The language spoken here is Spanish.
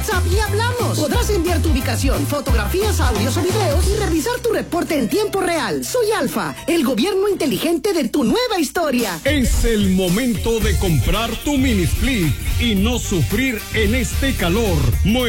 WhatsApp y hablamos. Podrás enviar tu ubicación, fotografías, audios o videos y revisar tu reporte en tiempo real. Soy Alfa, el gobierno inteligente de tu nueva historia. Es el momento de comprar tu mini split y no sufrir en este calor.